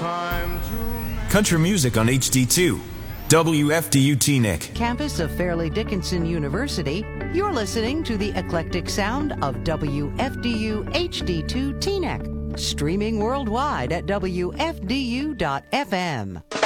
Country music on HD2. WFDU Teaneck. Campus of Fairleigh Dickinson University, you're listening to the eclectic sound of WFDU HD2 Teaneck. Streaming worldwide at WFDU.FM.